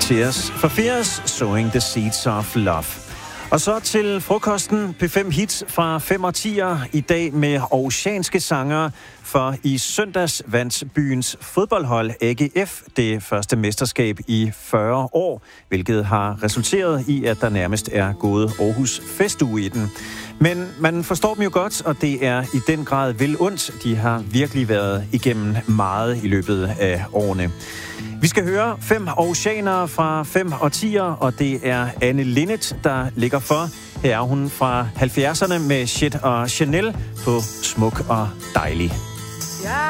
Tears for Fears, Sowing the Seeds of Love. Og så til frokosten P5 Hits fra 5 og 10'er i dag med oceanske sangere, for i søndags vandt byens fodboldhold AGF det første mesterskab i 40 år, hvilket har resulteret i, at der nærmest er gået Aarhus festuge i den. Men man forstår dem jo godt, og det er i den grad vel ondt. De har virkelig været igennem meget i løbet af årene. Vi skal høre 5 oceanere fra 5 og 10'er, og det er Anne Linnet, der ligger for. Her er hun fra 70'erne med Shit og Chanel på Smuk og Dejlig.